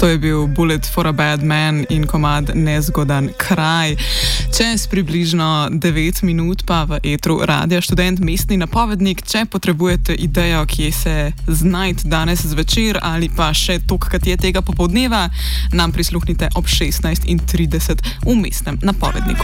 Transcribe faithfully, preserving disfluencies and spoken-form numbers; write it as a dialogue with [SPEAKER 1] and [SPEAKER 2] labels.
[SPEAKER 1] To je bil Bullet for a Bad Man in komad Nezgodan kraj. Čez približno devet minut pa v etru Radia Študent mestni napovednik. Če potrebujete idejo, kje se znajti danes zvečer ali pa še tokrat je tega popoldneva, nam prisluhnite ob šestnajst in trideset v mestnem napovedniku.